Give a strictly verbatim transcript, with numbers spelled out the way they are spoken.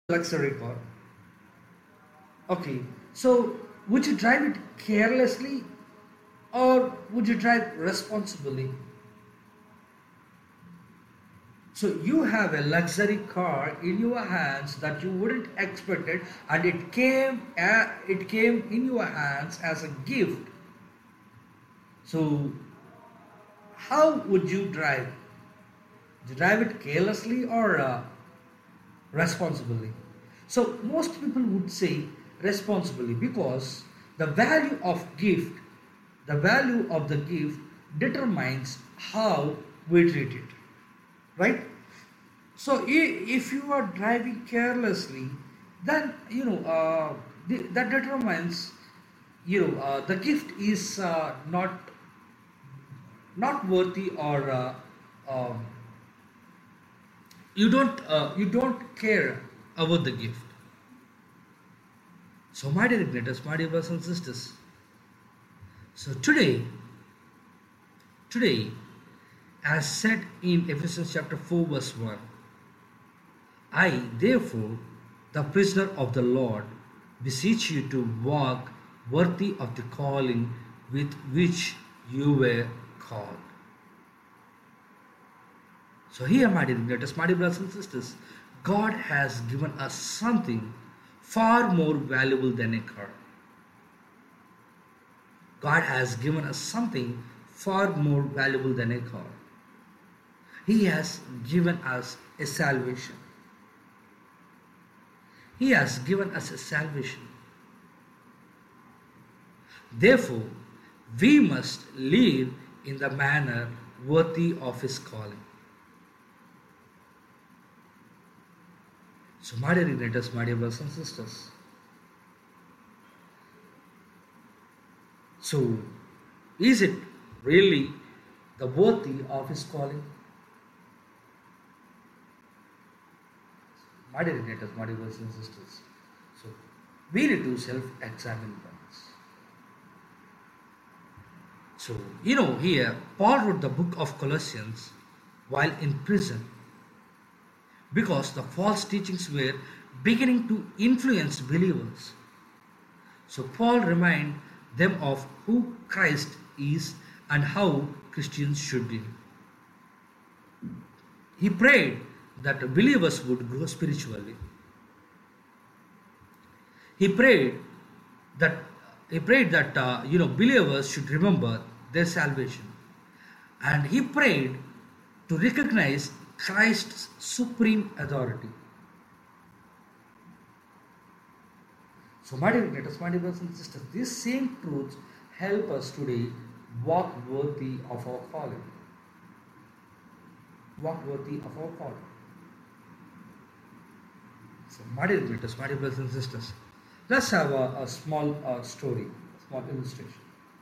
luxury car. Okay, so would you drive it carelessly or would you drive responsibly? So you have a luxury car in your hands that you wouldn't expect it, and it came uh, it came in your hands as a gift. So how would you drive? Would you drive it carelessly or uh, responsibly? So most people would say responsibly, because the value of gift, the value of the gift determines how we treat it, right? So i- if you are driving carelessly, then you know uh, the, that determines, you know uh, the gift is uh, not not worthy, or uh, um, you don't uh, you don't care about the gift. So my dear igniters, my dear brothers and sisters, so today today as said in Ephesians chapter four verse one, I therefore, the prisoner of the Lord, beseech you to walk worthy of the calling with which you were called. So here, my dear igniters, my dear brothers and sisters, God has given us something far more valuable than a car. God has given us something far more valuable than a car. He has given us a salvation. He has given us a salvation. Therefore, we must live in the manner worthy of His calling. So, my dear igniters, my dear brothers and sisters, so is it really the worthy of His calling? My dear igniters, my dear brothers and sisters, so we need to self-examine once. So, you know, here Paul wrote the book of Colossians while in prison, because the false teachings were beginning to influence believers. So Paul reminded them of who Christ is and how Christians should be. He prayed that believers would grow spiritually. He prayed that he prayed that uh, you know believers should remember their salvation, and he prayed to recognize Christ's supreme authority. So, my dear brothers, my dear brothers and sisters, these same truths help us today walk worthy of our calling. Walk worthy of our calling. So, my dear brothers, my dear brothers and sisters, let's have a, a small uh, story, a small illustration.